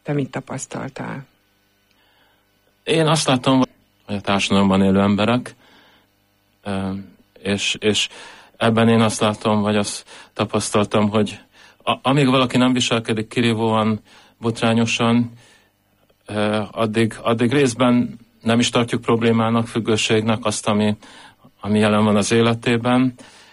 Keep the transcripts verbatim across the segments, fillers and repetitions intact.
Te mit tapasztaltál? Én azt látom, hogy a társadalomban élő emberek, és, és ebben én azt látom, vagy azt tapasztaltam, hogy a, amíg valaki nem viselkedik kirívóan, botrányosan, addig, addig részben nem is tartjuk problémának, függőségnek azt, ami, ami jelen van az életében.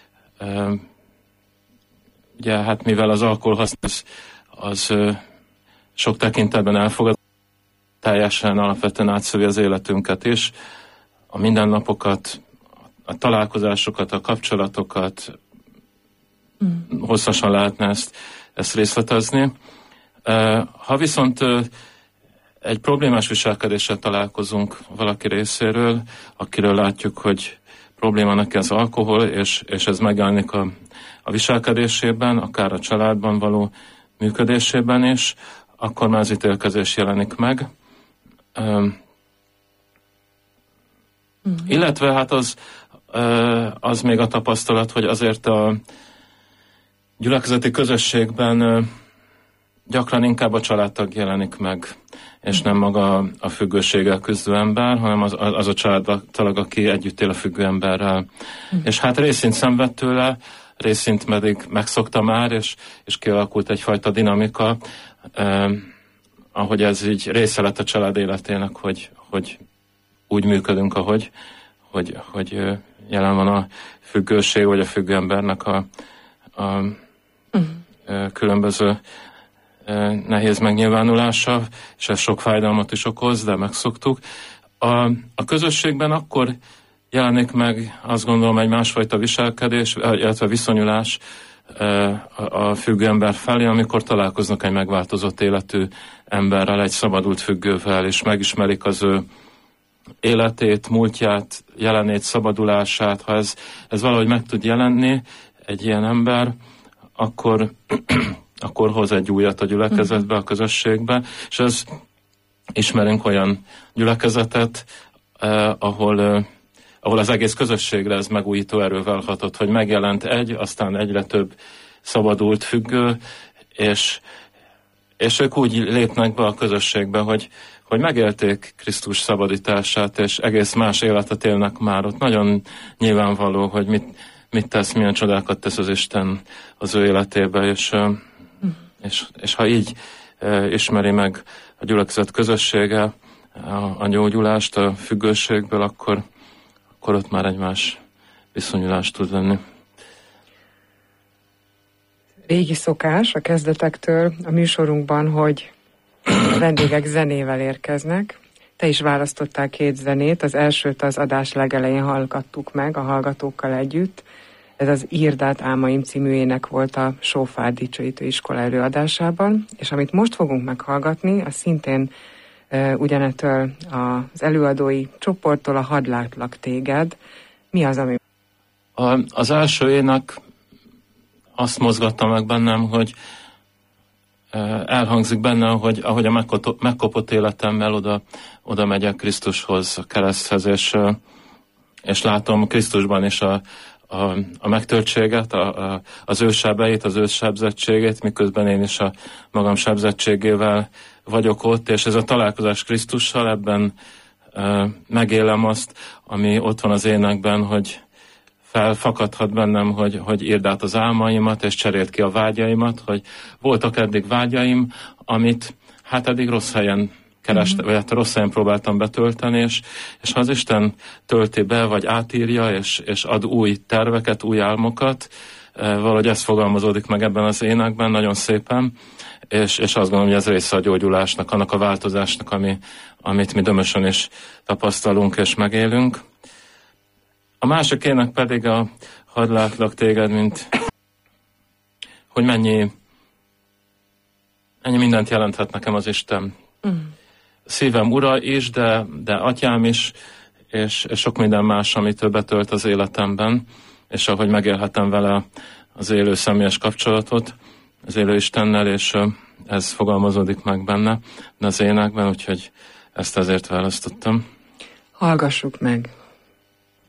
Ugye, hát mivel az alkoholhasználat az, az sok tekintetben elfogad, teljesen alapvetően átszövi az életünket is, a mindennapokat, a találkozásokat, a kapcsolatokat, mm. hosszasan lehetne ezt, ezt részletezni. Ha viszont egy problémás viselkedéssel találkozunk valaki részéről, akiről látjuk, hogy probléma neki az alkohol, és, és ez megjelenik a, a viselkedésében, akár a családban való működésében is, akkor már az ítélkezés jelenik meg. Um, uh-huh. Illetve hát az, uh, az még a tapasztalat, hogy azért a gyülekezeti közösségben uh, gyakran inkább a családtag jelenik meg, és nem maga a függőséggel küzdő ember, hanem az, az a családtag, aki együtt él a függő emberrel. Uh-huh. És hát részint szenved tőle, részint pedig megszokta már, és, és kialakult egyfajta dinamika, uh, ahogy ez így része lett a család életének, hogy, hogy úgy működünk, ahogy, hogy, hogy jelen van a függőség, vagy a függő embernek a, a uh-huh. különböző nehéz megnyilvánulása, és ez sok fájdalmat is okoz, de megszoktuk. A, a közösségben akkor jelenik meg, azt gondolom, egy másfajta viselkedés, illetve viszonyulás a függő ember felé, amikor találkoznak egy megváltozott életű emberrel, egy szabadult függővel, és megismerik az ő életét, múltját, jelenét, szabadulását. Ha ez, ez valahogy meg tud jelenni egy ilyen ember, akkor, akkor hoz egy újat a gyülekezetbe, a közösségbe, és ez ismerünk olyan gyülekezetet, eh, ahol eh, ahol az egész közösségre ez megújító erővel hatott, hogy megjelent egy, aztán egyre több szabadult függő, és, és ők úgy lépnek be a közösségbe, hogy, hogy megélték Krisztus szabadítását, és egész más életet élnek már ott. Nagyon nyilvánvaló, hogy mit, mit tesz, milyen csodákat tesz az Isten az ő életébe, és, és, és ha így ismeri meg a gyülekezet közössége a, a gyógyulást a függőségből, akkor akkor ott már egy más viszonyulás tud lenni. Régi szokás a kezdetektől a műsorunkban, hogy a vendégek zenével érkeznek. Te is választottál két zenét, az elsőt az adás legelején hallgattuk meg a hallgatókkal együtt. Ez az Írd át álmaim című ének volt a Sófár Dicsőítő Iskola előadásában, és amit most fogunk meghallgatni, az szintén ugyanettől az előadói csoporttól, a Hadd látlak téged. Mi az, ami... A, az első ének azt mozgatta meg bennem, hogy elhangzik benne, hogy ahogy a megkopott, megkopott életemmel oda, oda megyek Krisztushoz, a kereszthez, és, és látom Krisztusban is a, a, a megtöltséget, a, a, az ő sebeit, az ő sebzettségét, miközben én is a magam sebzettségével vagyok ott, és ez a találkozás Krisztussal, ebben uh, megélem azt, ami ott van az énekben, hogy felfakadhat bennem, hogy, hogy írd át az álmaimat, és cseréld ki a vágyaimat, hogy voltak eddig vágyaim, amit hát eddig rossz helyen kerestem, mm-hmm. vagy hát rossz helyen próbáltam betölteni, és, és ha az Isten tölti be, vagy átírja, és, és ad új terveket, új álmokat, uh, valahogy ez fogalmazódik meg ebben az énekben, nagyon szépen, És, és azt gondolom, hogy ez része a gyógyulásnak, annak a változásnak, ami, amit mi Dömösön is tapasztalunk és megélünk. A másik ének pedig a Hadd látlak téged, mint hogy mennyi, mennyi mindent jelenthet nekem az Isten. Mm. Szívem ura is, de, de atyám is, és, és sok minden más, amit betölt az életemben, és ahogy megélhetem vele az élő személyes kapcsolatot, az élő Istennel, és ez fogalmazódik meg benne, de az énekben, úgyhogy ezt ezért választottam. Hallgassuk meg.